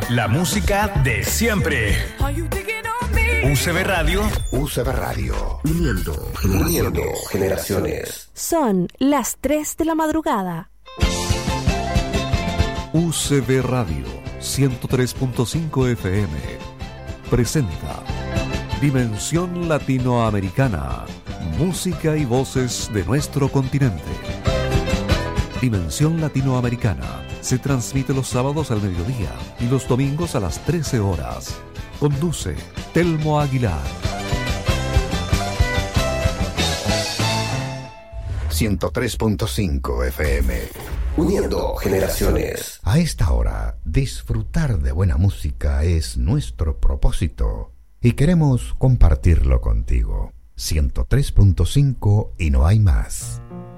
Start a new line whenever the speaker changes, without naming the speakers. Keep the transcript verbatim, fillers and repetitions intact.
La música de siempre. U C B Radio.
U C B Radio. Uniendo, uniendo generaciones.
Son las tres de la madrugada.
U C B Radio ciento tres punto cinco F M presenta Dimensión Latinoamericana. Música y voces de nuestro continente. Dimensión Latinoamericana se transmite los sábados al mediodía y los domingos a las trece horas. Conduce Telmo Aguilar.
ciento tres punto cinco F M. Uniendo generaciones. A esta hora, disfrutar de buena música es nuestro propósito y queremos compartirlo contigo. ciento tres punto cinco y no hay más.